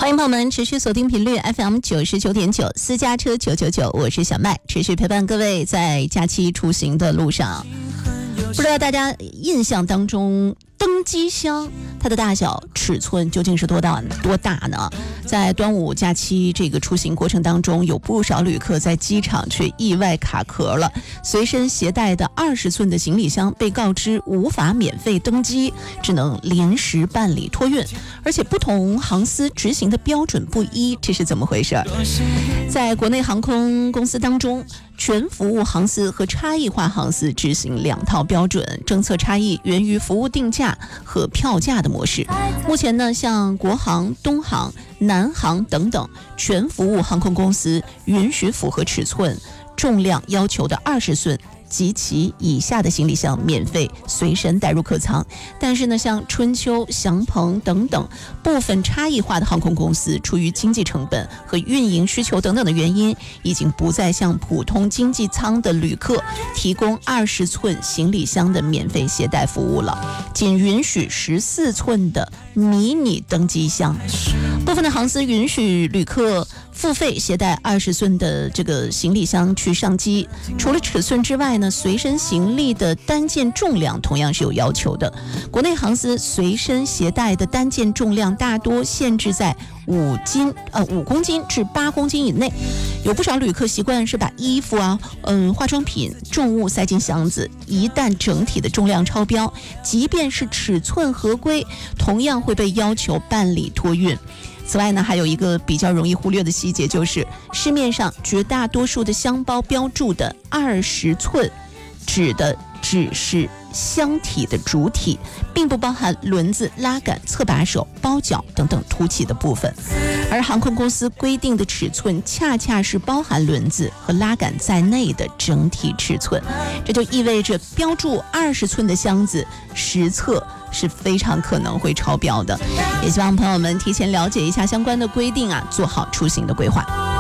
欢迎朋友们持续锁定频率 FM99.9私家车999，我是小麦，持续陪伴各位在假期出行的路上。不知道大家印象当中登机箱它的大小尺寸究竟是多大呢？在端午假期这个出行过程当中，有不少旅客在机场却意外卡壳了，随身携带的20寸的行李箱被告知无法免费登机，只能临时办理托运，而且不同航司执行的标准不一，这是怎么回事？在国内航空公司当中，全服务航司和差异化航司执行2套标准，政策差异源于服务定价和票价的模式。目前呢，像国航、东航、南航等等全服务航空公司允许符合尺寸、重量要求的20寸及其以下的行李箱免费随身带入客舱，但是呢，像春秋、祥鹏等等部分差异化的航空公司，出于经济成本和运营需求等等的原因，已经不再向普通经济舱的旅客提供20寸行李箱的免费携带服务了，仅允许14寸的迷你登机箱。部分的航司允许旅客付费携带20寸的这个行李箱去上机，除了尺寸之外呢，随身行李的单件重量同样是有要求的。国内航司随身携带的单件重量大多限制在5公斤至8公斤以内。有不少旅客习惯是把衣服化妆品重物塞进箱子，一旦整体的重量超标，即便是尺寸合规，同样会被要求办理托运。此外呢，还有一个比较容易忽略的细节，就是市面上绝大多数的箱包标注的20寸，指的只是箱体的主体，并不包含轮子、拉杆、侧把手、包角等等凸起的部分。而航空公司规定的尺寸恰恰是包含轮子和拉杆在内的整体尺寸，这就意味着标注20寸的箱子实测是非常可能会超标的。也希望朋友们提前了解一下相关的规定做好出行的规划。